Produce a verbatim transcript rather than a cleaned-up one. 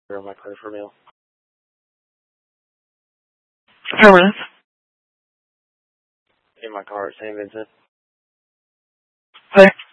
on my card for mail. Affirmative. In my car at Saint Vincent. Hey.